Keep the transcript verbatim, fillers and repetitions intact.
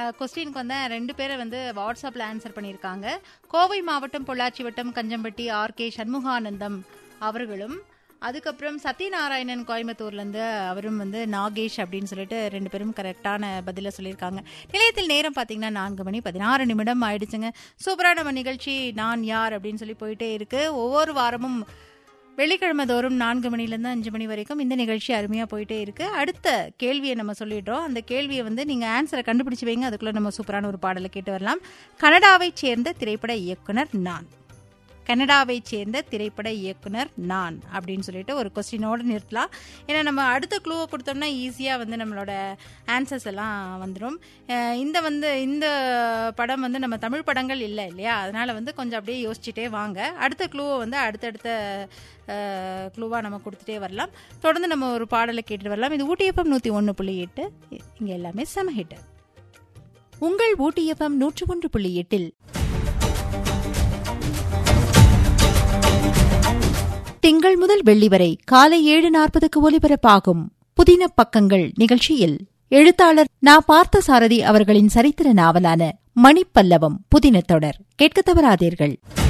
கொஸ்டினுக்கு வந்து ரெண்டு பேரை வந்து வாட்ஸ்அப்பில் ஆன்சர் பண்ணியிருக்காங்க. கோவை மாவட்டம் பொள்ளாச்சி வட்டம் கஞ்சம்பட்டி ஆர் கே சண்முகானந்தம் அவர்களும், அதுக்கப்புறம் சத்யநாராயணன் கோயம்புத்தூர்லேருந்து அவரும் வந்து நாகேஷ் அப்படின்னு சொல்லிட்டு ரெண்டு பேரும் கரெக்டான பதில சொல்லியிருக்காங்க. நிலையத்தில் நேரம் பார்த்தீங்கன்னா நான்கு மணி பதினாறு நிமிடம் ஆயிடுச்சுங்க. சூப்பராக நம்ம நிகழ்ச்சி நான் யார் அப்படின்னு சொல்லி போயிட்டே இருக்கு. ஒவ்வொரு வாரமும் வெள்ளிக்கிழமை தோறும் நான்கு மணிலேருந்து அஞ்சு மணி வரைக்கும் இந்த நிகழ்ச்சி அருமையாக போயிட்டே இருக்கு. அடுத்த கேள்வியை நம்ம சொல்லிடுறோம். அந்த கேள்வியை வந்து நீங்கள் ஆன்சரை கண்டுபிடிச்சி வைங்க. அதுக்குள்ளே நம்ம சூப்பரான ஒரு பாடலை கேட்டு வரலாம். கனடாவை சேர்ந்த திரைப்பட இயக்குனர் நான். கனடாவை சேர்ந்த திரைப்பட இயக்குனர் நான் அப்படின்னு சொல்லிட்டு ஒரு கொஸ்டினோடு நிறுத்தலாம். ஏன்னா நம்ம அடுத்த க்ளூவை கொடுத்தோம்னா ஈஸியாக வந்து நம்மளோட ஆன்சர்ஸ் எல்லாம் வந்துடும். இந்த வந்து இந்த படம் வந்து நம்ம தமிழ் படங்கள் இல்லை இல்லையா, அதனால் வந்து கொஞ்சம் அப்படியே யோசிச்சுட்டே வாங்க. அடுத்த க்ளூவை வந்து அடுத்தடுத்த க்ளூவாக நம்ம கொடுத்துட்டே வரலாம். தொடர்ந்து நம்ம ஒரு பாடலை கேட்டுட்டு வரலாம். இது ஊட்டி எஃப்எம் நூற்றி ஒன்று புள்ளி எட்டு. இங்கே எல்லாமே செம ஹிட். உங்கள் ஊட்டி எஃப்எம் நூற்று ஒன்று புள்ளி எட்டில் திங்கள் முதல் வெள்ளி வரை காலை ஏழு நாற்பதுக்கு ஒலிபரப்பாகும் புதின பக்கங்கள் நிகழ்ச்சியில் எழுத்தாளர் நா பார்த்தசாரதி அவர்களின் சரித்திர நாவலான மணிப்பல்லவம் புதின தொடர் கேட்க தவறாதீர்கள்.